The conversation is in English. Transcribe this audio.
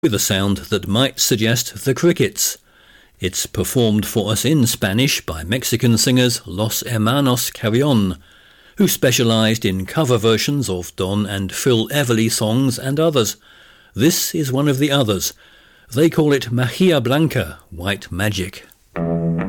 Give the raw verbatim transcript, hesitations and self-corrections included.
with a sound that might suggest the Crickets. It's performed for us in Spanish by Mexican singers Los Hermanos Carrion, who specialised in cover versions of Don and Phil Everly songs and others. This is one of the others. They call it Magia Blanca, White Magic.